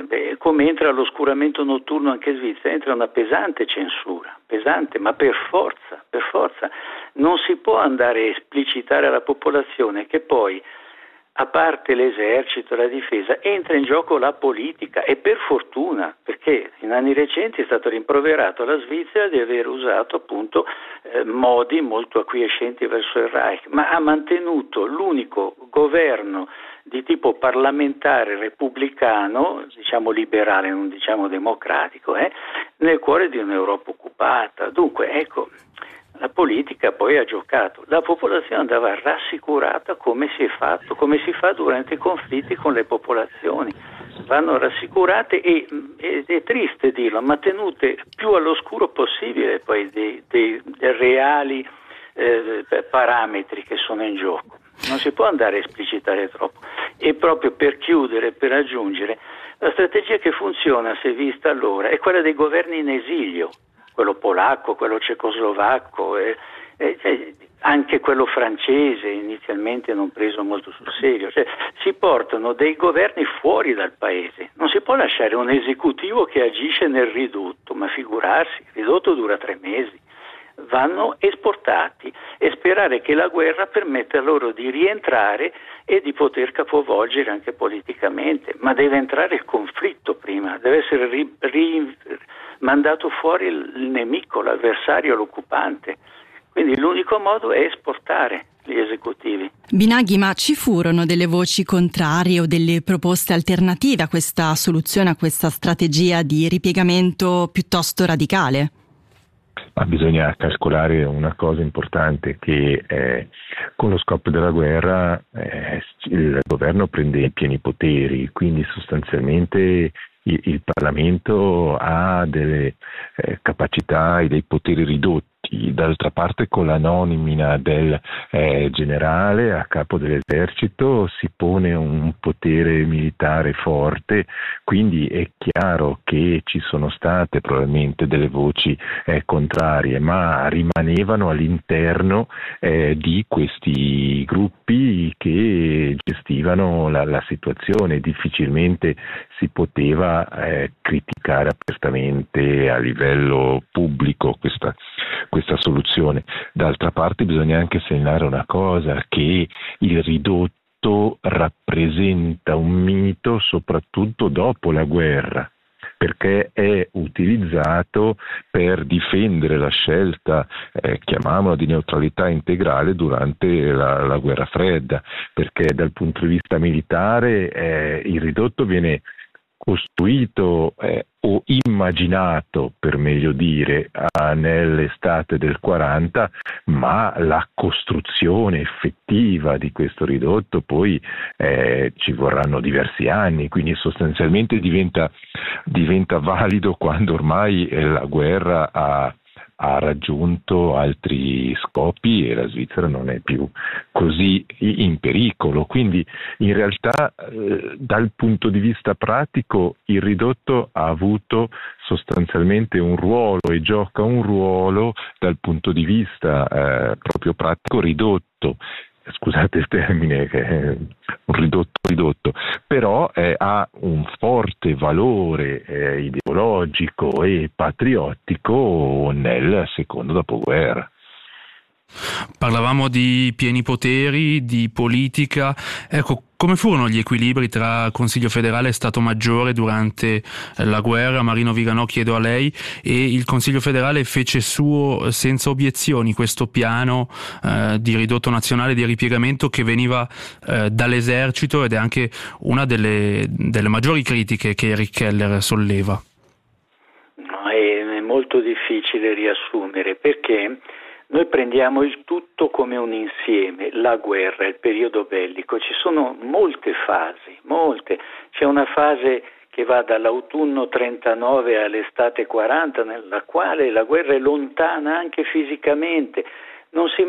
come entra l'oscuramento notturno anche in Svizzera, entra una pesante censura, pesante, ma per forza, non si può andare a esplicitare alla popolazione che poi, a parte l'esercito, la difesa, entra in gioco la politica, e per fortuna, perché in anni recenti è stato rimproverato alla Svizzera di aver usato appunto modi molto acquiescenti verso il Reich, ma ha mantenuto l'unico governo di tipo parlamentare repubblicano, diciamo liberale, non diciamo democratico, nel cuore di un'Europa occupata. Dunque, ecco, la politica poi ha giocato, la popolazione andava rassicurata, come si è fatto, come si fa durante i conflitti con le popolazioni, vanno rassicurate e è triste dirlo, ma tenute più all'oscuro possibile poi dei reali parametri che sono in gioco. Non si può andare a esplicitare troppo. E proprio per chiudere, per aggiungere, la strategia che funziona, si è vista allora, è quella dei governi in esilio, quello polacco, quello cecoslovacco, anche quello francese, inizialmente non preso molto sul serio. Cioè, si portano dei governi fuori dal paese, non si può lasciare un esecutivo che agisce nel ridotto, ma figurarsi, il ridotto dura 3 mesi. Vanno esportati e sperare che la guerra permetta loro di rientrare e di poter capovolgere anche politicamente, ma deve entrare il conflitto prima, deve essere mandato fuori il nemico, l'avversario, l'occupante. Quindi l'unico modo è esportare gli esecutivi. Binaghi, ma ci furono delle voci contrarie o delle proposte alternative a questa soluzione, a questa strategia di ripiegamento piuttosto radicale? Ma bisogna calcolare una cosa importante, che con lo scoppio della guerra il governo prende i pieni poteri, quindi sostanzialmente il Parlamento ha delle capacità e dei poteri ridotti. D'altra parte, con la nomina del generale a capo dell'esercito si pone un potere militare forte, quindi è chiaro che ci sono state probabilmente delle voci contrarie, ma rimanevano all'interno di questi gruppi che gestivano la situazione. Difficilmente si poteva criticare apertamente a livello pubblico questa soluzione. D'altra parte bisogna anche segnalare una cosa, che il ridotto rappresenta un mito soprattutto dopo la guerra, perché è utilizzato per difendere la scelta, chiamiamola, di neutralità integrale durante la guerra fredda, perché dal punto di vista militare il ridotto viene costruito o immaginato, per meglio dire, nell'estate del 40, ma la costruzione effettiva di questo ridotto poi ci vorranno diversi anni, quindi sostanzialmente diventa valido quando ormai la guerra ha raggiunto altri scopi e la Svizzera non è più così in pericolo. Quindi in realtà dal punto di vista pratico il ridotto ha avuto sostanzialmente un ruolo e gioca un ruolo dal punto di vista proprio pratico ridotto. Scusate il termine, che è un ridotto, però ha un forte valore ideologico e patriottico nel secondo dopoguerra. Parlavamo di pieni poteri, di politica. Ecco, come furono gli equilibri tra Consiglio federale e Stato Maggiore durante la guerra? Marino Viganò, chiedo a lei. E il Consiglio federale fece suo senza obiezioni questo piano di ridotto nazionale, di ripiegamento, che veniva dall'esercito, ed è anche una delle maggiori critiche che Eric Keller solleva. No, è molto difficile riassumere, perché noi prendiamo il tutto come un insieme, la guerra, il periodo bellico. Ci sono molte fasi, C'è una fase che va dall'autunno 39 all'estate 40, nella quale la guerra è lontana anche fisicamente. Non ci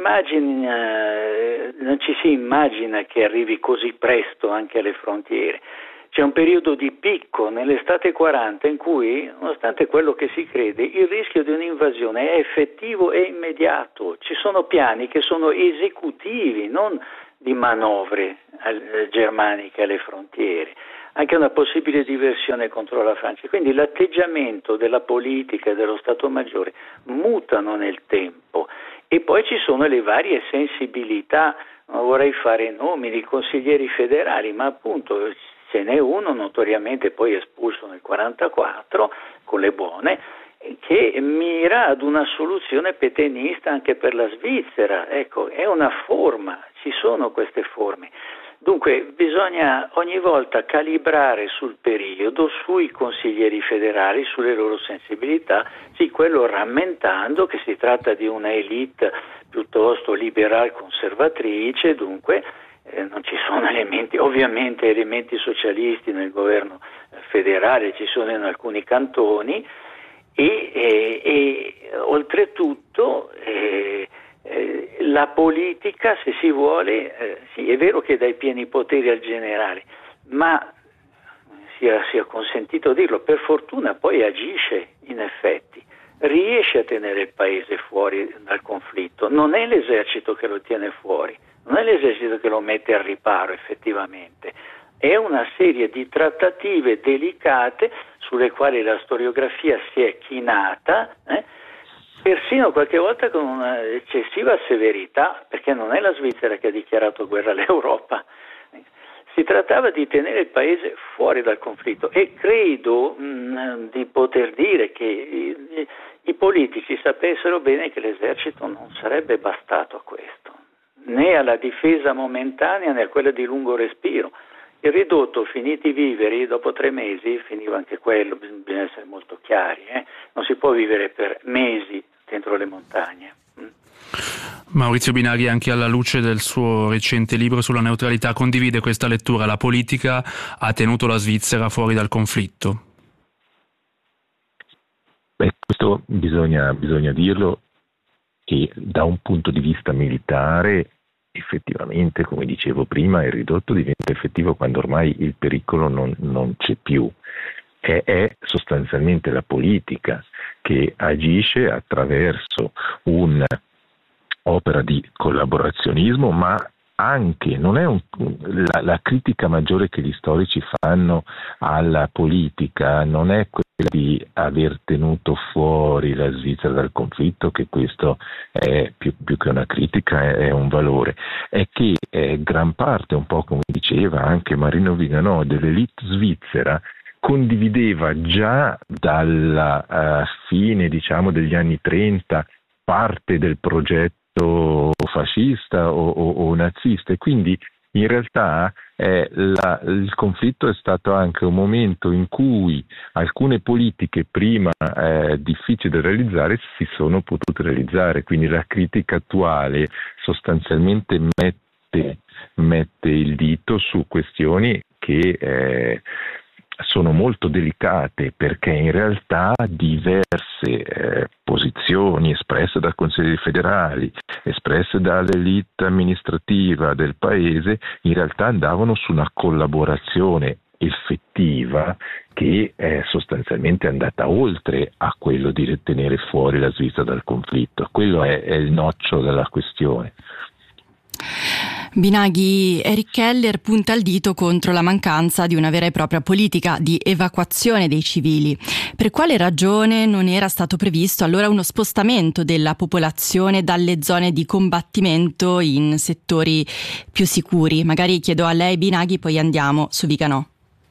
si immagina che arrivi così presto anche alle frontiere. C'è un periodo di picco nell'estate 40 in cui, nonostante quello che si crede, il rischio di un'invasione è effettivo e immediato. Ci sono piani che sono esecutivi, non di manovre germaniche alle frontiere. anche una possibile diversione contro la Francia. Quindi l'atteggiamento della politica e dello Stato Maggiore mutano nel tempo, e poi ci sono le varie sensibilità. Non vorrei fare nomi di consiglieri federali, ma appunto ce n'è uno notoriamente poi espulso nel 1944 con le buone, che mira ad una soluzione petenista anche per la Svizzera. Ecco, è una forma, ci sono queste forme. Dunque bisogna ogni volta calibrare sul periodo, sui consiglieri federali, sulle loro sensibilità, sì, quello rammentando che si tratta di una elite piuttosto liberal conservatrice, dunque non ci sono ovviamente elementi socialisti nel governo federale, ci sono in alcuni cantoni, e oltretutto la politica, se si vuole, sì, è vero che dà i pieni poteri al generale, ma sia consentito dirlo, per fortuna poi agisce in effetti, riesce a tenere il paese fuori dal conflitto, non è l'esercito che lo tiene fuori, non è l'esercito che lo mette al riparo effettivamente, è una serie di trattative delicate sulle quali la storiografia si è chinata, persino qualche volta con una eccessiva severità, perché non è la Svizzera che ha dichiarato guerra all'Europa. Si trattava di tenere il paese fuori dal conflitto, e credo di poter dire che i politici sapessero bene che l'esercito non sarebbe bastato a questo, né alla difesa momentanea né a quella di lungo respiro. Il ridotto, finiti i viveri, dopo 3 mesi finiva anche quello, bisogna essere molto chiari, non si può vivere per mesi dentro le montagne. Maurizio Binaghi, anche alla luce del suo recente libro sulla neutralità, condivide questa lettura: la politica ha tenuto la Svizzera fuori dal conflitto? Questo bisogna dirlo, che da un punto di vista militare effettivamente, come dicevo prima, il ridotto diventa effettivo quando ormai il pericolo non c'è più. È sostanzialmente la politica che agisce attraverso un'opera di collaborazionismo, ma anche non è la critica maggiore che gli storici fanno alla politica non è quella di aver tenuto fuori la Svizzera dal conflitto, che questo è più che una critica, è un valore, è che gran parte, un po' come diceva anche Marino Viganò, dell'elite svizzera condivideva già dalla fine, diciamo, degli anni 30 parte del progetto fascista o nazista, e quindi in realtà il conflitto è stato anche un momento in cui alcune politiche prima difficili da realizzare si sono potute realizzare, quindi la critica attuale sostanzialmente mette il dito su questioni che sono molto delicate, perché in realtà diverse posizioni espresse dai consigli federali, espresse dall'elite amministrativa del paese, in realtà andavano su una collaborazione effettiva che è sostanzialmente andata oltre a quello di tenere fuori la Svizzera dal conflitto. Quello è il nocciolo della questione. Binaghi, Eric Keller punta il dito contro la mancanza di una vera e propria politica di evacuazione dei civili. Per quale ragione non era stato previsto allora uno spostamento della popolazione dalle zone di combattimento in settori più sicuri? Magari chiedo a lei, Binaghi, poi andiamo su Viganò.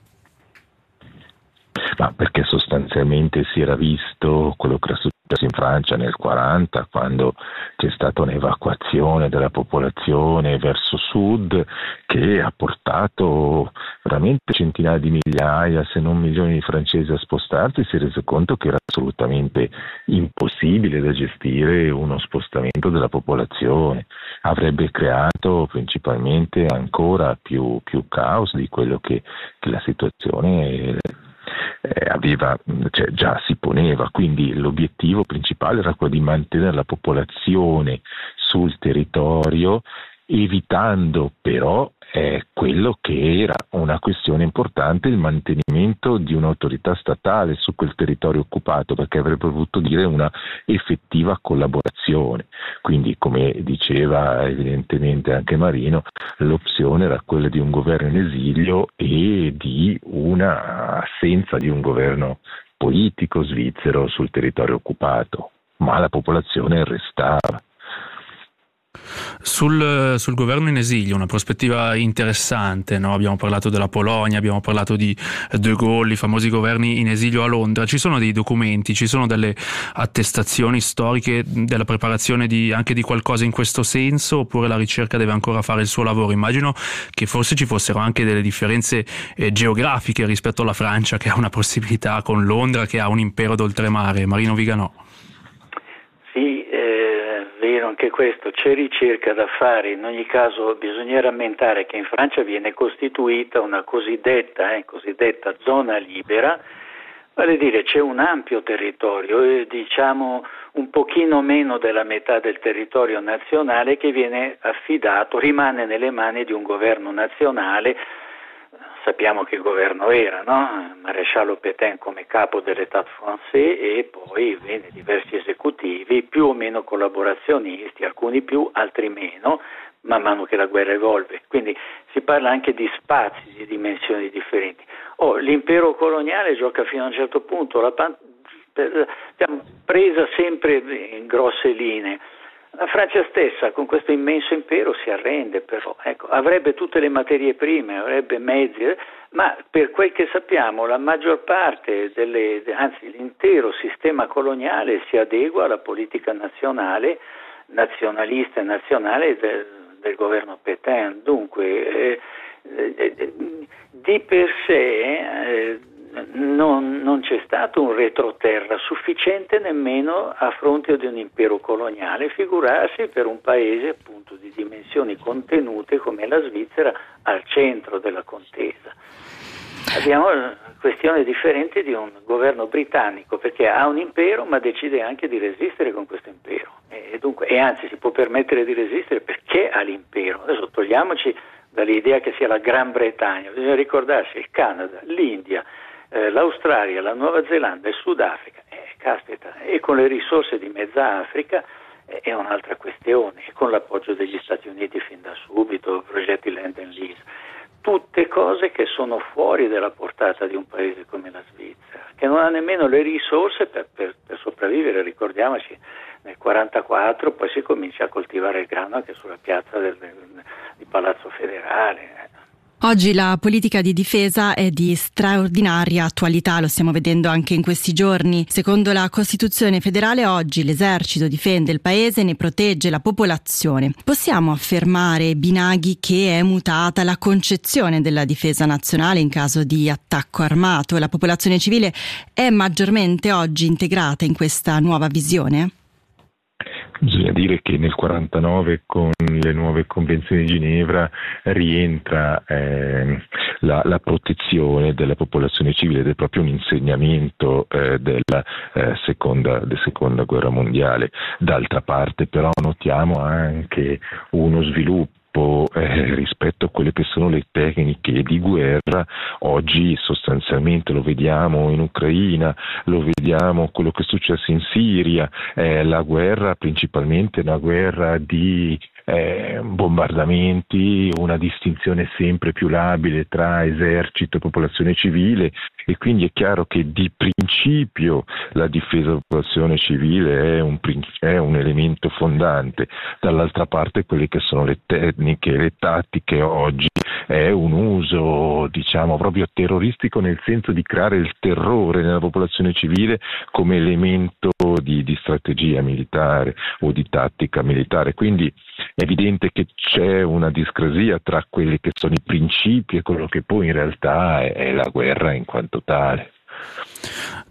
Ma perché sostanzialmente si era visto quello che era successo in Francia nel 1940, quando c'è stata un'evacuazione della popolazione verso sud che ha portato veramente centinaia di migliaia, se non milioni di francesi a spostarsi. Si è reso conto che era assolutamente impossibile da gestire uno spostamento della popolazione, avrebbe creato principalmente ancora più caos di quello che la situazione già si poneva. Quindi l'obiettivo principale era quello di mantenere la popolazione sul territorio, evitando però quello che era una questione importante, il mantenimento di un'autorità statale su quel territorio occupato, perché avrebbe voluto dire una effettiva collaborazione. Quindi, come diceva evidentemente anche Marino, l'opzione era quella di un governo in esilio e di una assenza di un governo politico svizzero sul territorio occupato, ma la popolazione restava. Sul governo in esilio, una prospettiva interessante, no? Abbiamo parlato della Polonia, abbiamo parlato di De Gaulle, i famosi governi in esilio a Londra. Ci sono dei documenti, ci sono delle attestazioni storiche della preparazione anche di qualcosa in questo senso, oppure la ricerca deve ancora fare il suo lavoro? Immagino che forse ci fossero anche delle differenze geografiche rispetto alla Francia, che ha una possibilità, con Londra che ha un impero d'oltremare. Marino Viganò. Sì, vero anche questo, c'è ricerca da fare. In ogni caso bisogna rammentare che in Francia viene costituita una cosiddetta zona libera, vale a dire c'è un ampio territorio, diciamo un pochino meno della metà del territorio nazionale, che viene affidato, rimane nelle mani di un governo nazionale. Sappiamo che governo era, no? Maresciallo Pétain come capo dell'État français, e poi diversi esecutivi più o meno collaborazionisti, alcuni più, altri meno, man mano che la guerra evolve. Quindi si parla anche di spazi, di dimensioni differenti. L'impero coloniale gioca fino a un certo punto, l'abbiamo presa sempre in grosse linee. La Francia stessa con questo immenso impero si arrende, però avrebbe tutte le materie prime, avrebbe mezzi, ma per quel che sappiamo la maggior parte l'intero sistema coloniale si adegua alla politica nazionalista e nazionale del governo Pétain. Dunque di per sé non c'è stato un retroterra sufficiente nemmeno a fronte di un impero coloniale, figurarsi per un paese appunto di dimensioni contenute come la Svizzera al centro della contesa. Abbiamo questioni differenti di un governo britannico, perché ha un impero ma decide anche di resistere con questo impero e anzi si può permettere di resistere perché ha l'impero. Adesso togliamoci dall'idea che sia la Gran Bretagna, bisogna ricordarsi il Canada, l'India, l'Australia, la Nuova Zelanda, il Sudafrica, caspita, e con le risorse di mezza Africa è un'altra questione, e con l'appoggio degli Stati Uniti fin da subito, progetti Land and Lease, tutte cose che sono fuori dalla portata di un paese come la Svizzera, che non ha nemmeno le risorse per sopravvivere. Ricordiamoci, nel 1944 poi si comincia a coltivare il grano anche sulla piazza di Palazzo Federale. Oggi la politica di difesa è di straordinaria attualità, lo stiamo vedendo anche in questi giorni. Secondo la Costituzione federale oggi l'esercito difende il paese e ne protegge la popolazione. Possiamo affermare, Binaghi, che è mutata la concezione della difesa nazionale in caso di attacco armato? La popolazione civile è maggiormente oggi integrata in questa nuova visione? Bisogna dire che nel 1949 con le nuove convenzioni di Ginevra rientra la protezione della popolazione civile, ed è proprio un insegnamento della seconda guerra mondiale. D'altra parte però notiamo anche uno sviluppo rispetto a quelle che sono le tecniche di guerra. Oggi sostanzialmente lo vediamo in Ucraina, lo vediamo quello che è successo in Siria, la guerra principalmente una guerra di bombardamenti, una distinzione sempre più labile tra esercito e popolazione civile, e quindi è chiaro che di principio la difesa della popolazione civile è un elemento fondante. Dall'altra parte quelle che sono le tecniche, le tattiche oggi è un uso diciamo proprio terroristico, nel senso di creare il terrore nella popolazione civile come elemento di strategia militare o di tattica militare. Quindi è evidente che c'è una discrasia tra quelli che sono i principi e quello che poi in realtà è la guerra in quanto tale.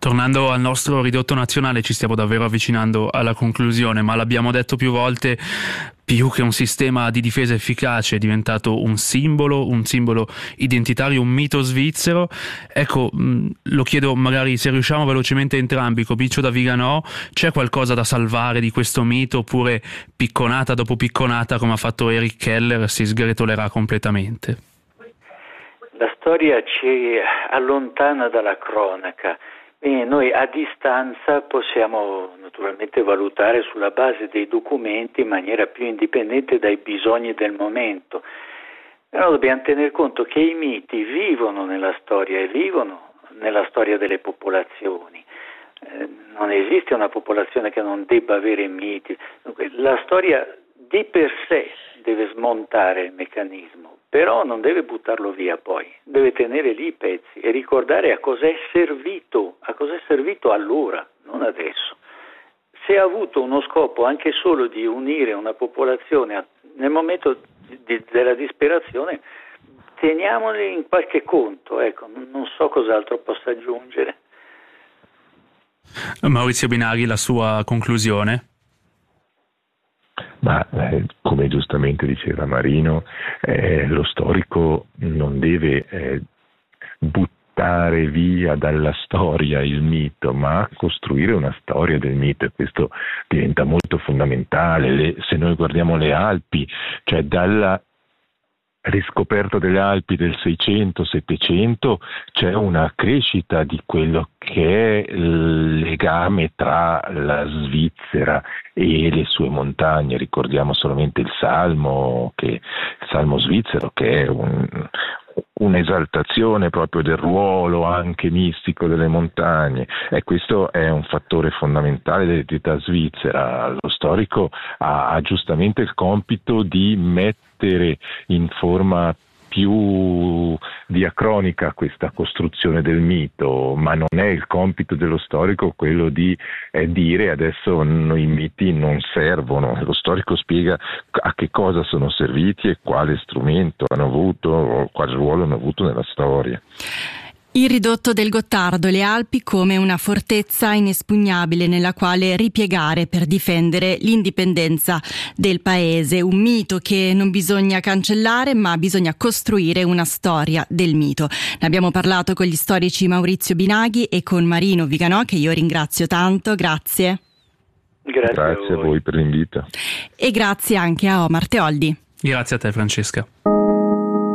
Tornando al nostro ridotto nazionale, ci stiamo davvero avvicinando alla conclusione, ma l'abbiamo detto più volte, più che un sistema di difesa efficace è diventato un simbolo identitario, un mito svizzero. Ecco, lo chiedo magari se riusciamo velocemente entrambi, comincio da Viganò, c'è qualcosa da salvare di questo mito oppure picconata dopo picconata, come ha fatto Eric Keller, si sgretolerà completamente? La storia ci allontana dalla cronaca. E noi a distanza possiamo naturalmente valutare sulla base dei documenti in maniera più indipendente dai bisogni del momento, però dobbiamo tener conto che i miti vivono nella storia e vivono nella storia delle popolazioni. Non esiste una popolazione che non debba avere miti. Dunque, la storia di per sé deve smontare il meccanismo, però non deve buttarlo via poi, deve tenere lì i pezzi e ricordare a cos'è servito allora, non adesso. Se ha avuto uno scopo anche solo di unire una popolazione nel momento della disperazione, teniamoli in qualche conto, ecco, non so cos'altro possa aggiungere. Maurizio Binaghi, la sua conclusione? Ma come giustamente diceva Marino, lo storico non deve buttare via dalla storia il mito, ma costruire una storia del mito, e questo diventa molto fondamentale. Se noi guardiamo le Alpi, cioè dalla riscoperta delle Alpi del 600-700 c'è una crescita di quello che è il legame tra la Svizzera e le sue montagne. Ricordiamo solamente il Salmo svizzero, che è un'esaltazione proprio del ruolo anche mistico delle montagne, e questo è un fattore fondamentale dell'identità svizzera. Lo storico ha giustamente il compito di mettere in forma più diacronica questa costruzione del mito, ma non è il compito dello storico quello di dire adesso i miti non servono. Lo storico spiega a che cosa sono serviti e quale strumento hanno avuto o quale ruolo hanno avuto nella storia. Il ridotto del Gottardo, le Alpi come una fortezza inespugnabile nella quale ripiegare per difendere l'indipendenza del paese, un mito che non bisogna cancellare ma bisogna costruire una storia del mito. Ne abbiamo parlato con gli storici Maurizio Binaghi e con Marino Viganò, che io ringrazio tanto, grazie. Grazie a voi per l'invito. E grazie anche a Omar Teoldi. Grazie a te, Francesca.